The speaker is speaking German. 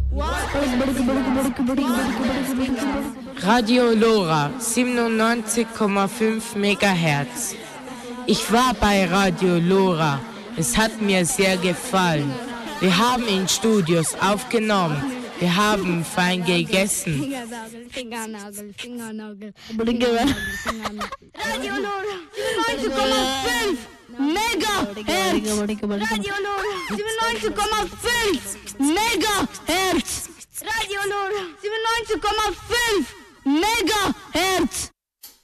Radio Lora 97,5 Megahertz. Ich war bei Radio Lora. Es hat mir sehr gefallen. Wir haben in Studios aufgenommen. Wir haben fein gegessen. Radio Lora 97,5 Megahertz. Radio Lora 97,5 Megahertz. Radio Lora 97,5 Megahertz.